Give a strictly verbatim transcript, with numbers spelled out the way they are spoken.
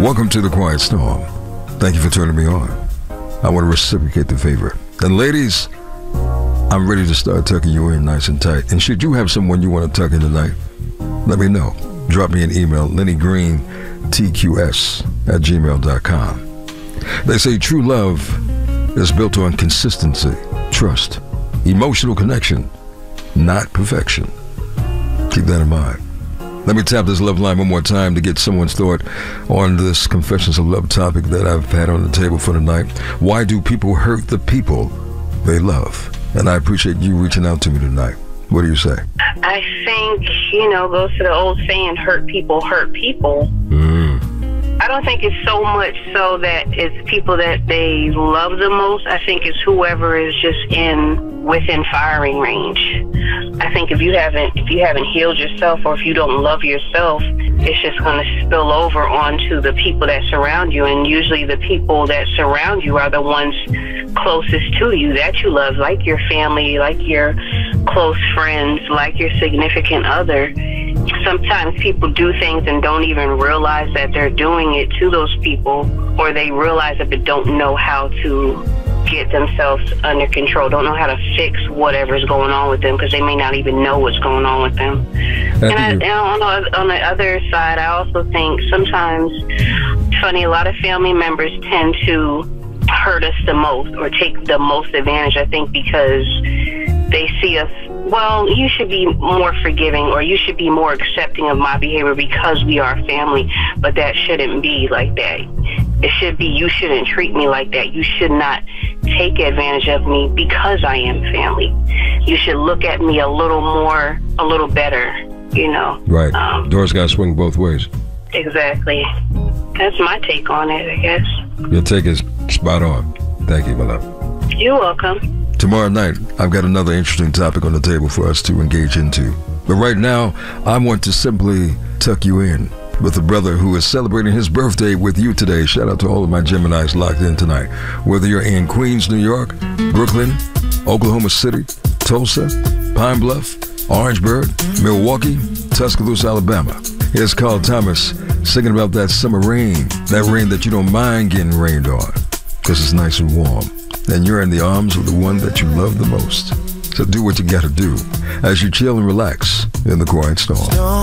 Welcome to the Quiet Storm. Thank you for turning me on. I want to reciprocate the favor. And ladies, I'm ready to start tucking you in nice and tight. And should you have someone you want to tuck in tonight, let me know. Drop me an email, lenny green t q s at gmail dot com. They say true love is built on consistency, trust, emotional connection, not perfection. Keep that in mind. Let me tap this love line one more time to get someone's thought on this Confessions of Love topic that I've had on the table for tonight. Why do people hurt the people they love? And I appreciate you reaching out to me tonight. What do you say? I think, you know, goes to the old saying, hurt people hurt people. Mm. I don't think it's so much so that it's people that they love the most. I think it's whoever is just in within firing range. I think if you haven't if you haven't healed yourself, or if you don't love yourself, it's just going to spill over onto the people that surround you. And usually the people that surround you are the ones closest to you that you love, like your family, like your close friends, like your significant other. Sometimes people do things and don't even realize that they're doing it to those people, or they realize it but don't know how to get themselves under control, don't know how to fix whatever's going on with them, because they may not even know what's going on with them. And, I, and on, the, on the other side, I also think sometimes, funny, a lot of family members tend to hurt us the most or take the most advantage, I think, because they see us, well, you should be more forgiving, or you should be more accepting of my behavior because we are family. But that shouldn't be like that. It should be, you shouldn't treat me like that. You should not take advantage of me because I am family. You should look at me a little more, a little better, you know. Right. Um, Doors got to swing both ways. Exactly. That's my take on it, I guess. Your take is spot on. Thank you, my love. You're welcome. Tomorrow night, I've got another interesting topic on the table for us to engage into. But right now, I want to simply tuck you in with a brother who is celebrating his birthday with you today. Shout out to all of my Geminis locked in tonight. Whether you're in Queens, New York, Brooklyn, Oklahoma City, Tulsa, Pine Bluff, Orangeburg, Milwaukee, Tuscaloosa, Alabama. Here's Carl Thomas singing about that summer rain, that rain that you don't mind getting rained on because it's nice and warm. And you're in the arms of the one that you love the most. So do what you gotta do as you chill and relax in the Quiet Storm.